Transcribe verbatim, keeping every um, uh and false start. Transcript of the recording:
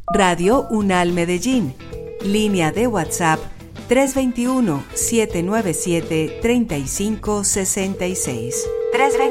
Radio UNAL Medellín. Línea de WhatsApp tres dos uno, siete nueve siete, tres cinco seis seis.